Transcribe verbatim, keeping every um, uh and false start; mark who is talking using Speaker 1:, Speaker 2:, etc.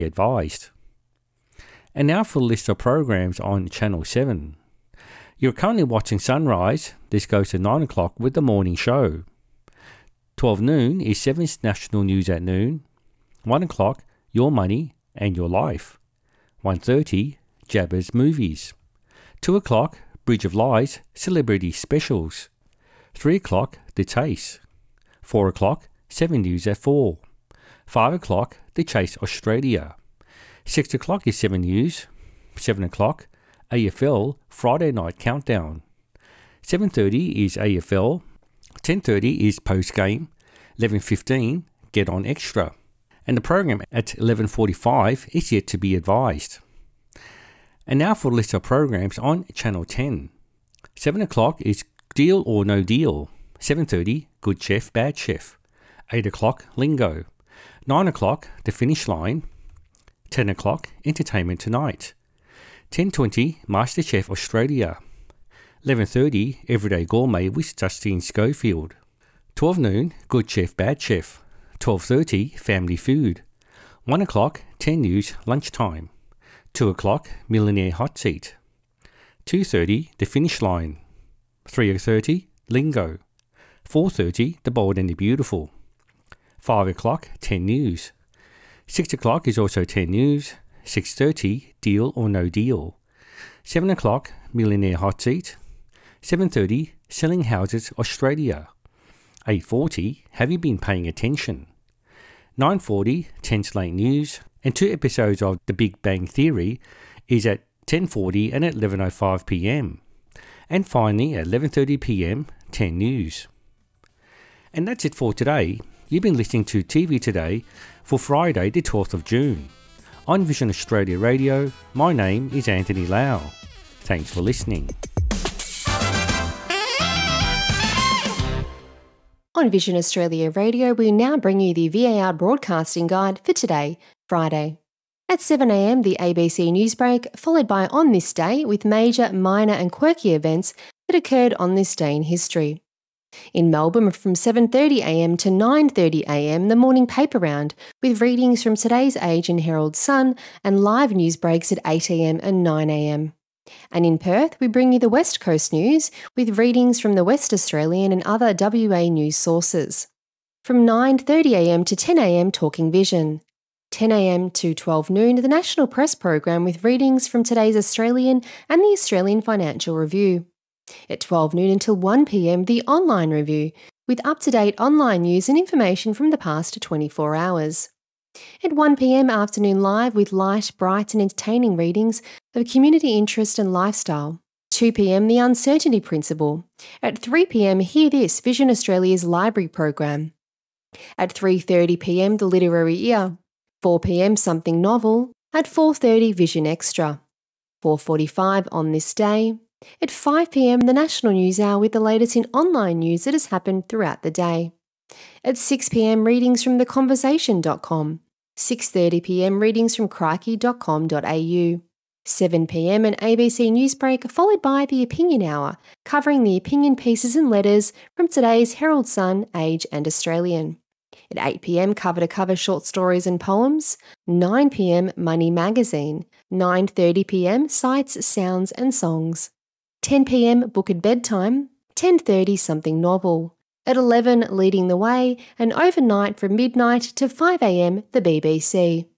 Speaker 1: advised. And now for the list of programs on Channel seven. You're currently watching Sunrise. This goes to nine o'clock with the morning show. twelve noon is seven's National News at noon. one o'clock, Your Money and Your Life. one thirty, Jabber's Movies. two o'clock, Bridge of Lies Celebrity Specials. three o'clock, The Chase. four o'clock, seven News at four. five o'clock, The Chase Australia. six o'clock is seven News. seven o'clock, A F L Friday Night Countdown. seven thirty is A F L. ten thirty is Post Game. eleven fifteen, Get On Extra. And the program at eleven forty-five is yet to be advised. And now for a list of programs on Channel ten. seven o'clock is Deal or No Deal. seven thirty, Good Chef, Bad Chef. eight o'clock, Lingo. nine o'clock, The Finish Line. ten o'clock, Entertainment Tonight. ten twenty, MasterChef Australia. eleven thirty, Everyday Gourmet with Justine Schofield. twelve noon, Good Chef, Bad Chef. twelve thirty, Family Food. one o'clock, ten News, Lunchtime. two o'clock, Millionaire Hot Seat. two thirty, The Finish Line. three thirty, Lingo. four thirty, The Bold and the Beautiful. five o'clock, ten News. six o'clock is also ten News. six thirty, Deal or No Deal. seven o'clock, Millionaire Hot Seat. seven thirty, Selling Houses Australia. eight forty, Have You Been Paying Attention? nine forty, ten's Late News. And two episodes of The Big Bang Theory is at ten forty and at eleven oh five p m. And finally, at eleven thirty p m, ten News. And that's it for today. You've been listening to T V Today for Friday the twelfth of June. On Vision Australia Radio, my name is Anthony Lau. Thanks for listening.
Speaker 2: On Vision Australia Radio, we now bring you the V A R Broadcasting Guide for today, Friday. At seven a m, the A B C Newsbreak, followed by On This Day with major, minor and quirky events that occurred on this day in history. In Melbourne, from seven thirty a m to nine thirty a m, the morning paper round, with readings from Today's Age and Herald Sun and live news breaks at eight a m and nine a m. And in Perth, we bring you the West Coast News, with readings from the West Australian and other W A news sources. From nine thirty a m to ten a m, Talking Vision. ten a m to twelve noon, the National Press Program with readings from Today's Australian and the Australian Financial Review. At twelve noon until one p m, the Online Review, with up-to-date online news and information from the past twenty-four hours. At one p m, Afternoon Live with light, bright and entertaining readings of community interest and lifestyle. two p m, The Uncertainty Principle. At three p m, Hear This, Vision Australia's library program. At three thirty p m, The Literary Ear. four p m, Something Novel. At four thirty, Vision Extra. four forty-five, On This Day. At five p m, the National News Hour with the latest in online news that has happened throughout the day. At six p m, readings from the conversation dot com. six thirty p m, readings from crikey dot com dot a u. seven p m, an A B C Newsbreak, followed by the Opinion Hour, covering the opinion pieces and letters from today's Herald Sun, Age and Australian. At eight p m, cover-to-cover short stories and poems. nine p m, Money Magazine. nine thirty p m, Sights, Sounds and Songs. ten p m, Book at Bedtime. ten thirty, Something Novel. At eleven, Leading the Way, and overnight from midnight to five a m, the B B C.